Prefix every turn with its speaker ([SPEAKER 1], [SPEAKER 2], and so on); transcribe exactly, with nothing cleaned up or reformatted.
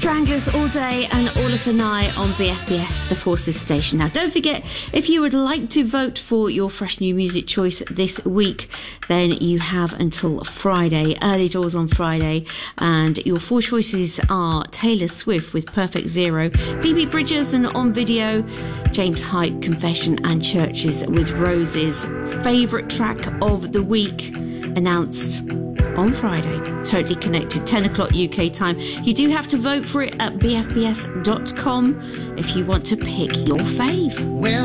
[SPEAKER 1] Stranglers all day and all of the night on B F B S, the Forces station. Now, don't forget, if you would like to vote for your fresh new music choice this week, then you have until Friday, early doors on Friday. And your four choices are Taylor Swift with Perfect Zero, Phoebe Bridgers and On Video, James Hype, Confession, and Churches with Roses. Favourite track of the week announced on Friday. Totally Connected, ten o'clock U K time. You do have to vote for it at b f b s dot com if you want to pick your fave.
[SPEAKER 2] Well,